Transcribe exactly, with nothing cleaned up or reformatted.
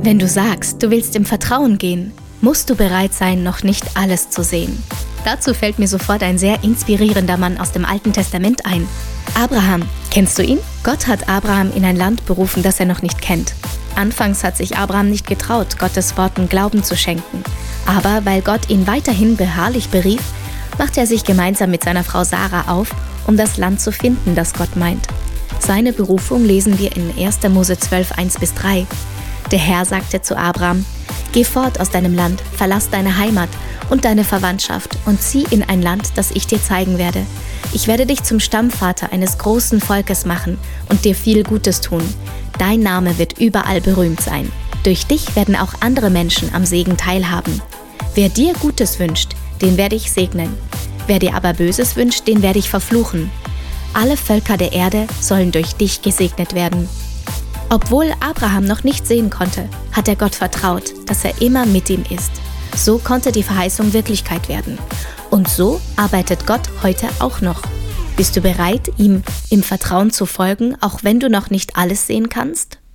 Wenn du sagst, du willst im Vertrauen gehen, musst du bereit sein, noch nicht alles zu sehen. Dazu fällt mir sofort ein sehr inspirierender Mann aus dem Alten Testament ein. Abraham. Kennst du ihn? Gott hat Abraham in ein Land berufen, das er noch nicht kennt. Anfangs hat sich Abraham nicht getraut, Gottes Worten Glauben zu schenken. Aber weil Gott ihn weiterhin beharrlich berief, macht er sich gemeinsam mit seiner Frau Sarah auf, um das Land zu finden, das Gott meint. Seine Berufung lesen wir in erster Mose zwölf, eins bis drei. Der Herr sagte zu Abraham: Geh fort aus deinem Land, verlass deine Heimat und deine Verwandtschaft und zieh in ein Land, das ich dir zeigen werde. Ich werde dich zum Stammvater eines großen Volkes machen und dir viel Gutes tun. Dein Name wird überall berühmt sein. Durch dich werden auch andere Menschen am Segen teilhaben. Wer dir Gutes wünscht, den werde ich segnen. Wer dir aber Böses wünscht, den werde ich verfluchen. Alle Völker der Erde sollen durch dich gesegnet werden. Obwohl Abraham noch nicht sehen konnte, hat er Gott vertraut, dass er immer mit ihm ist. So konnte die Verheißung Wirklichkeit werden. Und so arbeitet Gott heute auch noch. Bist du bereit, ihm im Vertrauen zu folgen, auch wenn du noch nicht alles sehen kannst?